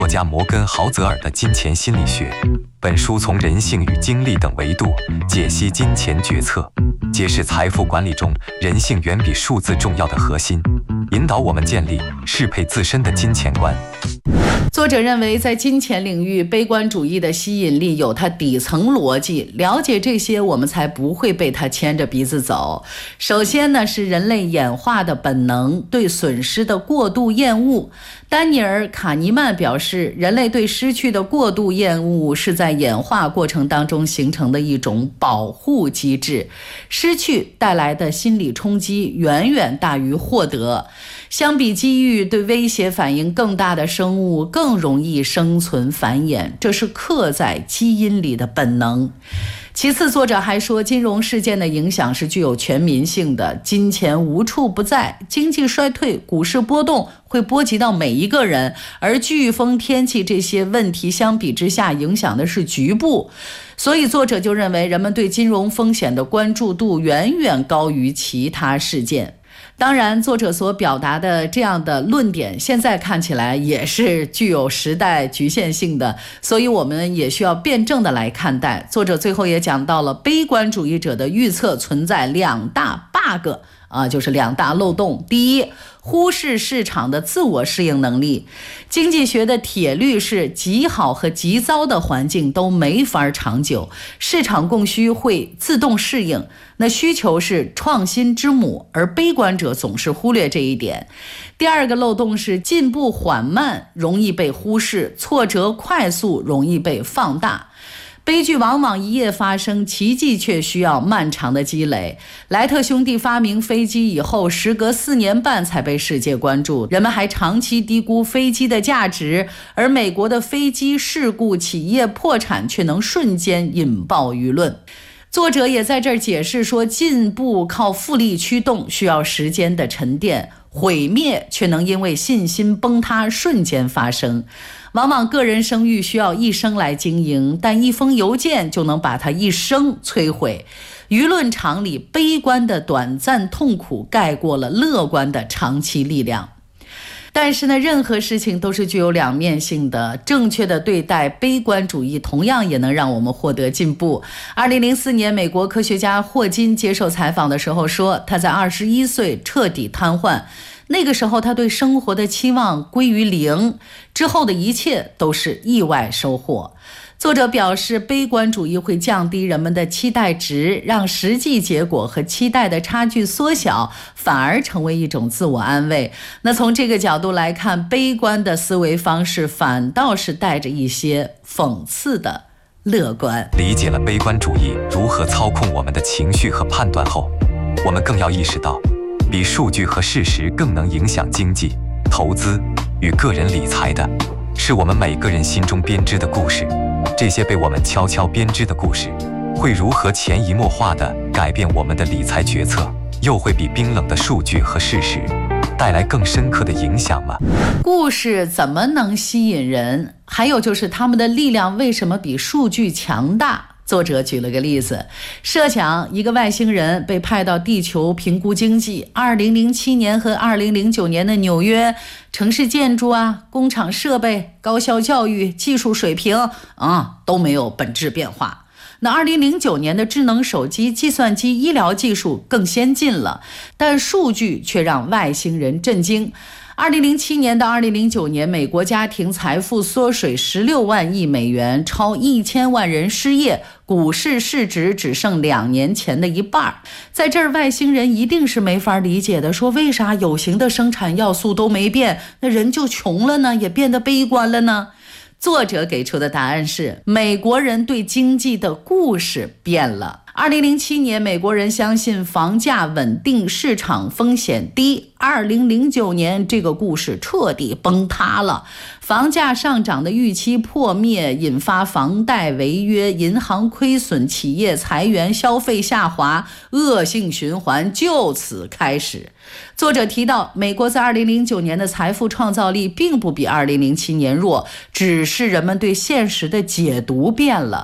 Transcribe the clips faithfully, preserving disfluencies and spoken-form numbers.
作家摩根·豪泽尔的《金钱心理学》。本书从人性与精力等维度解析金钱决策，揭示财富管理中人性远比数字重要的核心，引导我们建立适配自身的金钱观。 作者认为，在金钱领域，悲观主义的吸引力有它底层逻辑，了解这些，我们才不会被它牵着鼻子走。首先呢，是人类演化的本能，对损失的过度厌恶。丹尼尔·卡尼曼表示，人类对失去的过度厌恶是在演化过程当中形成的一种保护机制，失去带来的心理冲击远远大于获得。相比机遇，对威胁反应更大的生物更容易生存繁衍，这是刻在基因里的本能。其次，作者还说，金融事件的影响是具有全民性的，金钱无处不在，经济衰退、股市波动会波及到每一个人，而飓风、天气这些问题相比之下影响的是局部。所以作者就认为，人们对金融风险的关注度远远高于其他事件。当然，作者所表达的这样的论点，现在看起来也是具有时代局限性的，所以我们也需要辩证的来看待。作者最后也讲到了悲观主义者的预测存在两大 bug 啊，就是两大漏洞。第一，忽视市场的自我适应能力。经济学的铁律是，极好和极糟的环境都没法长久，市场供需会自动适应。那需求是创新之母，而悲观者总是忽略这一点。第二个漏洞是，进步缓慢容易被忽视，挫折快速容易被放大。悲剧往往一夜发生，奇迹却需要漫长的积累。莱特兄弟发明飞机以后，时隔四年半才被世界关注，人们还长期低估飞机的价值，而美国的飞机事故企业破产却能瞬间引爆舆论。作者也在这儿解释说，进步靠复利驱动，需要时间的沉淀，毁灭却能因为信心崩塌瞬间发生。往往个人声誉需要一生来经营，但一封邮件就能把它一生摧毁。舆论场里，悲观的短暂痛苦盖过了乐观的长期力量。但是呢，任何事情都是具有两面性的，正确的对待悲观主义同样也能让我们获得进步。二零零四年，美国科学家霍金接受采访的时候说，他在二十一岁彻底瘫痪，那个时候他对生活的期望归于零，之后的一切都是意外收获。作者表示，悲观主义会降低人们的期待值，让实际结果和期待的差距缩小，反而成为一种自我安慰。那从这个角度来看，悲观的思维方式反倒是带着一些讽刺的乐观。 理解了悲观主义如何操控我们的情绪和判断后，我们更要意识到，比数据和事实更能影响经济、投资与个人理财的，是我们每个人心中编织的故事。这些被我们悄悄编织的故事，会如何潜移默化地改变我们的理财决策，又会比冰冷的数据和事实带来更深刻的影响吗？ 故事怎么能吸引人？还有就是他们的力量为什么比数据强大？作者举了个例子，设想一个外星人被派到地球评估经济，二零零七年和二零零九年的纽约城市建筑啊、工厂设备、高校教育、技术水平啊都没有本质变化。那二零零九年的智能手机、计算机、医疗技术更先进了，但数据却让外星人震惊。二零零七年到二零零九年，美国家庭财富缩水十六万亿美元，超一千万人失业，股市市值只剩两年前的一半。在这儿，外星人一定是没法理解的，说为啥有形的生产要素都没变，那人就穷了呢，也变得悲观了呢？作者给出的答案是，美国人对经济的故事变了。二零零七年，美国人相信房价稳定，市场风险低。二零零九年，这个故事彻底崩塌了，房价上涨的预期破灭，引发房贷违约、银行亏损、企业裁员、消费下滑，恶性循环就此开始。作者提到，美国在二零零九年的财富创造力并不比二零零七年弱，只是人们对现实的解读变了。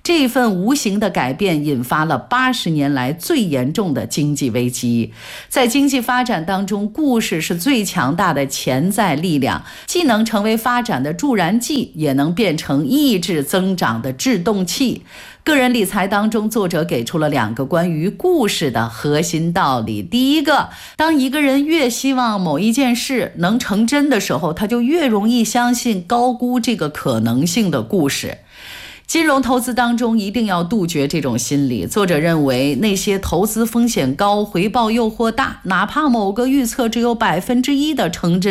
这份无形的改变引发了八十年来最严重的经济危机。在经济发展当中，故事是最强大的潜在力量，既能成为发展的助燃剂，也能变成抑制增长的制动器。个人理财当中，作者给出了两个关于故事的核心道理。第一个，当一个人越希望某一件事能成真的时候，他就越容易相信高估这个可能性的故事。金融投资当中一定要杜绝这种心理。作者认为，那些投资风险高、回报诱惑大，哪怕某个预测只有百分之一的成真